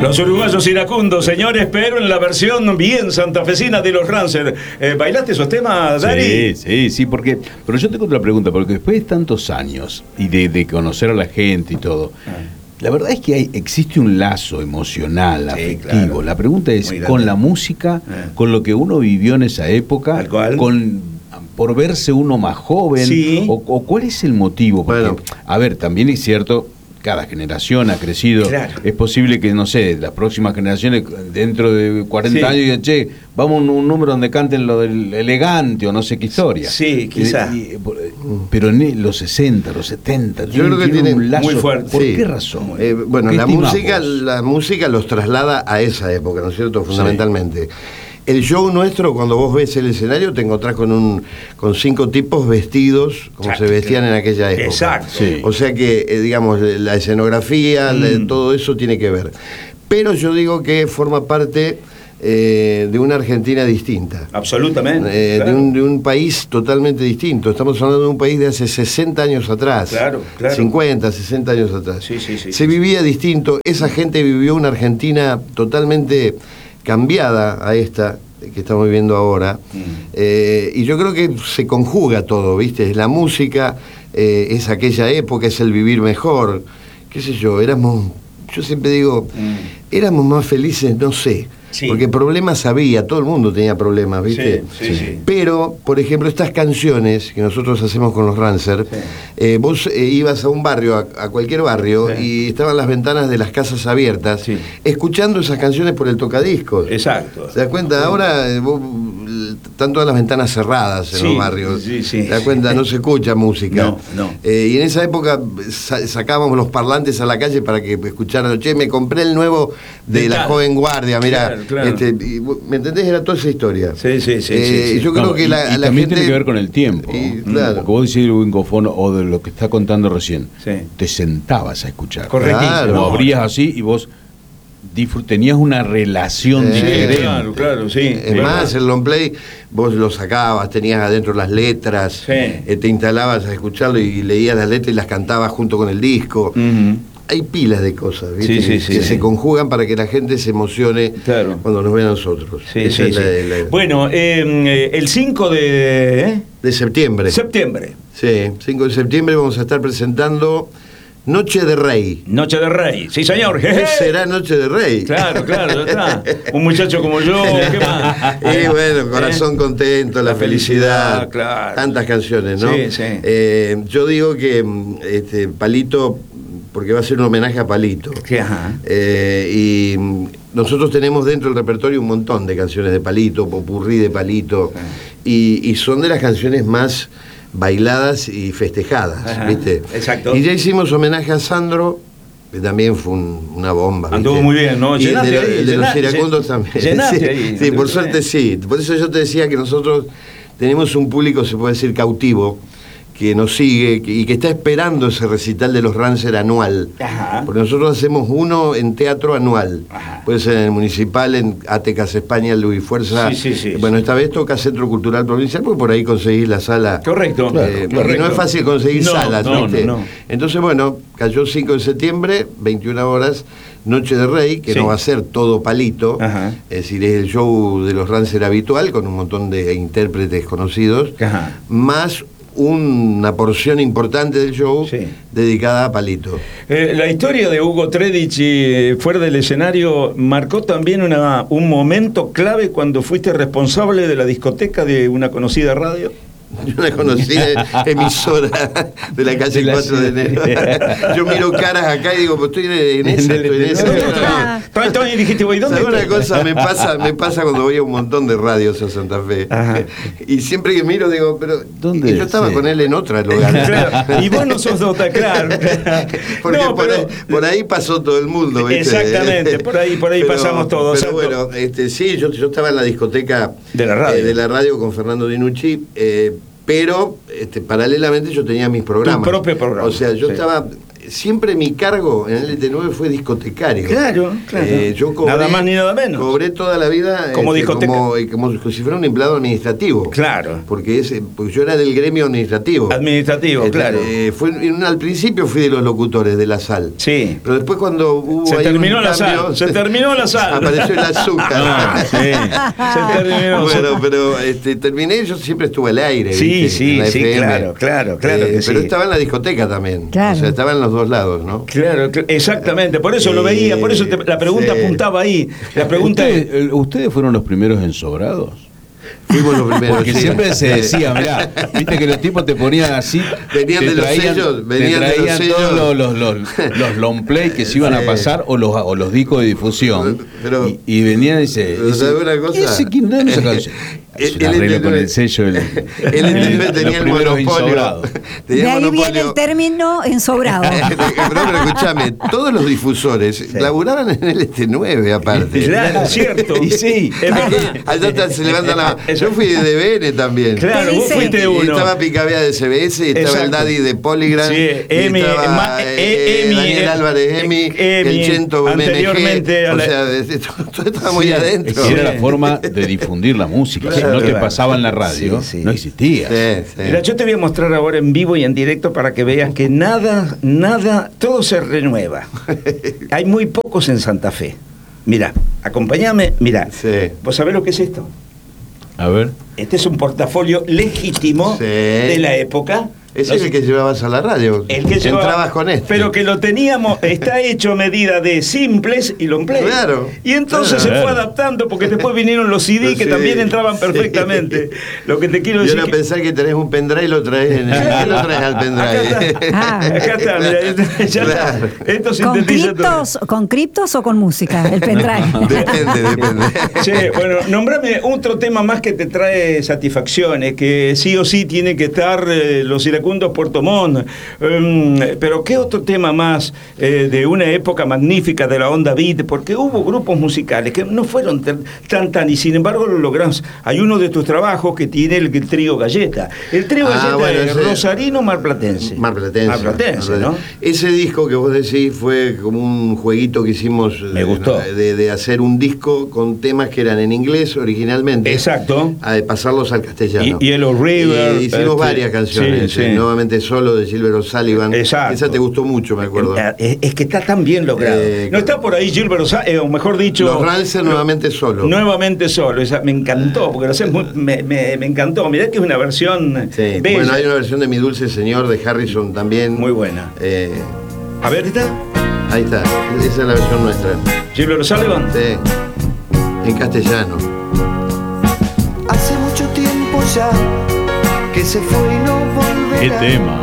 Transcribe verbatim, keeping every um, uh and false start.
Los uruguayos iracundos, señores, pero en la versión bien santafesina de los Rancers. Eh, ¿Bailaste esos temas, Dari? Sí, sí, sí, porque... Pero yo tengo otra pregunta, porque después de tantos años y de, de conocer a la gente y todo... Ah. La verdad es que hay, existe un lazo emocional, sí, afectivo. Claro. La pregunta es, ¿con la música, eh. con lo que uno vivió en esa época, con por verse uno más joven? Sí. O, o cuál es el motivo? Porque, bueno. A ver, también es cierto, cada generación ha crecido. Claro. Es posible que, no sé, las próximas generaciones, dentro de cuarenta sí. años, digan, che, vamos a un, un número donde canten lo del elegante o no sé qué historia. Sí, quizás. Pero en los sesenta, los setenta, yo creo que tiene un lazo muy fuerte. ¿Por sí. qué razón? Eh, bueno, la música, la música los traslada a esa época, ¿no es cierto? Fundamentalmente. Sí. El show nuestro, cuando vos ves el escenario, te encontrás con un con cinco tipos vestidos como Exacto. se vestían en aquella época. Exacto. Sí. O sea que, eh, digamos, la escenografía, mm. la, todo eso tiene que ver. Pero yo digo que forma parte eh, de una Argentina distinta. Absolutamente. Eh, claro. de, un, de un país totalmente distinto. Estamos hablando de un país de hace sesenta años atrás. Claro, claro. cincuenta, sesenta años atrás. Sí, sí, sí, se sí, vivía sí. distinto. Esa gente vivió una Argentina totalmente cambiada a esta que estamos viviendo ahora, mm. eh, y yo creo que se conjuga todo, ¿viste? Es la música, eh, es aquella época, es el vivir mejor, qué sé yo, éramos, yo siempre digo, mm. éramos más felices, no sé, sí. porque problemas había, todo el mundo tenía problemas, ¿viste? Sí, sí, sí. Pero, por ejemplo, estas canciones que nosotros hacemos con los Rancers, sí. eh, vos eh, ibas a un barrio, a, a cualquier barrio, sí. y estaban las ventanas de las casas abiertas, sí. escuchando esas canciones por el tocadiscos. Exacto. ¿Te das cuenta? Sí. Ahora eh, vos, están todas las ventanas cerradas en sí, los barrios. Sí, sí. ¿Te das cuenta? No se escucha música. No, no. Eh, y en esa época sa sacábamos los parlantes a la calle para que escucharan, che, me compré el nuevo de claro. La Joven Guardia, mirá. Claro, claro. Este, y, ¿me entendés? Era toda esa historia. Sí, sí, sí. Eh, sí, sí. Yo creo no, que y, la, y la también gente... tiene que ver con el tiempo. Y, claro. Porque vos decís el wingofono o de lo que está contando recién. Sí. Te sentabas a escuchar. Correcto. Claro. Lo abrías así y vos tenías una relación eh, diferente. Claro, claro, sí. Es claro. más, el long play vos lo sacabas, tenías adentro las letras, sí. eh, te instalabas a escucharlo y leías las letras y las cantabas junto con el disco. Uh-huh. Hay pilas de cosas, ¿viste? Sí, sí, sí, que sí. se conjugan para que la gente se emocione claro. cuando nos ve a nosotros. Sí, sí, es sí. La, la... Bueno, eh, el cinco de... ¿eh? de septiembre. Septiembre. Sí, cinco de septiembre vamos a estar presentando Noche de Rey. Noche de Rey, sí señor. ¿Qué será Noche de Rey? Claro, claro, ya está. Un muchacho como yo, ¿qué más? Y bueno, Corazón ¿Eh? Contento, La, la felicidad, felicidad, claro. Tantas canciones, ¿no? Sí, sí. Eh, yo digo que este, Palito, porque va a ser un homenaje a Palito. Sí, ajá. Eh, y nosotros tenemos dentro del repertorio un montón de canciones de Palito, popurrí de Palito, y, y son de las canciones más bailadas y festejadas, ajá, ¿viste? Exacto. Y ya hicimos homenaje a Sandro, que también fue un, una bomba. Anduvo muy bien, ¿no? Y llenaste de, ahí, de llenaste, los iracundos también. Llenaste sí, ahí. sí, por suerte sí. Por eso yo te decía que nosotros tenemos un público, se puede decir, cautivo, que nos sigue y que está esperando ese recital de los Rancers anual. Ajá. Porque nosotros hacemos uno en teatro anual. Ajá. Puede ser en el Municipal, en Atecas España, Luis Fuerza. Sí, sí, sí, bueno, sí. esta vez toca Centro Cultural Provincial, porque por ahí conseguís la sala. Correcto. Eh, claro, porque correcto. no es fácil conseguir no, salas, no, ¿viste? No, no. Entonces, bueno, cayó cinco de septiembre, veintiuna horas, Noche de Rey, que sí. no va a ser todo Palito. Ajá. Es decir, es el show de los Rancers habitual, con un montón de intérpretes conocidos, Ajá. más una porción importante del show sí. dedicada a Palito. Eh, la historia de Hugo Tredici eh, fuera del escenario marcó también una, un momento clave cuando fuiste responsable de la discoteca de una conocida radio. Una conocida emisora de la calle cuatro de enero. Yo miro caras acá y digo, pues estoy en esa, estoy en esa. Entonces dijiste, voy, ¿dónde? Una cosa me pasa, me pasa cuando voy a un montón de radios a Santa Fe. Ajá. Y siempre que miro digo, pero ¿dónde? Y yo estaba sí. con él en otro lugar. Claro. Y vos no sos dota, claro. Porque no, por, pero... ahí, por ahí pasó todo el mundo, ¿viste? Exactamente, por ahí, por ahí pero, pasamos todos. Pero bueno, este, sí, yo, yo estaba en la discoteca de la radio, eh, de la radio con Fernando Dinucci. Eh, pero este, paralelamente yo tenía mis programas. Tu propio programa. O sea, yo sí. estaba siempre mi cargo en el L T nueve fue discotecario. Claro, claro. Eh, yo cobré, nada más ni nada menos. Cobré toda la vida como este, discoteca. Como, como si fuera un empleado administrativo. Claro. Porque, es, porque yo era del gremio administrativo. Administrativo, este, claro. Eh, fue, en, al principio fui de los locutores de la sal. Sí. Pero después cuando hubo se ahí terminó un la cambio, sal. Se terminó la sal. Apareció el azúcar. Ah, sí. Se terminó. Bueno, pero este, terminé, yo siempre estuve al aire. Sí, ¿viste? sí, en la sí, F M. claro, claro, claro. Eh, que pero sí. estaba en la discoteca también. Claro. O sea, estaba en los dos lados, ¿no? Claro, exactamente, por eso lo veía, por eso te, la pregunta Sí. apuntaba ahí. La pregunta es, ¿Ustedes, ¿Ustedes fueron los primeros en Sobrados? Fuimos los primeros. Porque sí. siempre se decía, mirá, viste que los tipos te ponían así, Venían te de los traían, sellos, venían te de los traían sellos. todos los, los, los, los long play que se iban Sí. a pasar o los, o los discos de difusión. Pero- y, y venían y dice, Pero ¿sabes una cosa? ¿ese quién de dónde sacó? Es un El- el- arreglo el- con el sello. El, El L T tenía el monopolio. De ahí viene el término ensobrado. Pero, pero escúchame, todos los difusores Sí. laburaban en el L T nueve aparte. claro, cierto. Y sí. Es verdad. Allá se levantan la Yo fui de D B N también. Claro, ¿Qué vos dice? fuiste Y uno. estaba Picabea de C B S, y estaba Exacto. el Daddy de Polygram, Sí, y Emi, estaba Ma- eh, eh, Emi, Daniel eh, Álvarez, Emi, eh, Emi, el Chento M M G. anteriormente a la- O sea, de- todo, todo estaba muy Sí, adentro. Esa era la forma de difundir la música. Claro, Si no te claro. pasaba en la radio, Sí, sí. no existía. Sí, sí. Mira, yo te voy a mostrar ahora en vivo y en directo para que veas que nada, nada, todo se renueva. Hay muy pocos en Santa Fe. Mira, acompáñame, mira. Sí. ¿Vos sabés lo que es esto? A ver. Este es un portafolio legítimo Sí. de la época. Ese es el que llevabas a la radio. El que llevaba- Entrabas con este. Pero que lo teníamos, está hecho a medida de simples y long play. Claro, Y entonces claro. se fue adaptando porque después vinieron los C D Los que C D, también entraban sí. perfectamente. Lo que te quiero Y decir ahora que- pensar que tenés un pendrive y lo traes en el. ¿Qué lo traes al pendrive? Acá está, Ah. acá está, mira, esto- ya Claro. está. Esto ¿Con sintetiza todo. criptos, ¿Con criptos o con música? El pendrive. Depende, depende. Che, bueno, nombrame otro tema más que te trae satisfacciones, que sí o sí tiene que estar eh, los iracundos Puerto Montt. Um, pero ¿qué otro tema más eh, de una época magnífica de la onda beat? Porque hubo grupos musicales que no fueron tan tan, tan y sin embargo lo logramos. Hay uno de tus trabajos que tiene el, el trío Galleta. El trío Ah, Galleta bueno, es ese- rosarino marplatense. Marplatense. Marplatense, ¿no? Ese disco que vos decís fue como un jueguito que hicimos. Me eh, gustó. De, de hacer un disco con temas que eran en inglés originalmente. Exacto. A de pasarlos al castellano. Y- Yellow River, Y hicimos este, varias canciones. sí, sí. eh, Nuevamente Solo de Silver O'Sullivan. Exacto. Esa te gustó mucho, me acuerdo. Eh, Es, es que está tan bien logrado. Eh, no está por ahí Gilbert O'Sullivan, eh, o mejor dicho. Los Rancid nuevamente Solo. Nuevamente solo. Esa, me encantó, porque lo haces muy- me, me- me encantó. Mirá que es una versión Sí. bella. Bueno, hay una versión de Mi Dulce Señor de Harrison también. Muy buena. Eh, A ver, ¿está? ahí está. Esa es la versión nuestra. Gilbert O'Sullivan. Sí. En castellano. Hace mucho tiempo ya que se fue y no ¿Qué volverá. tema?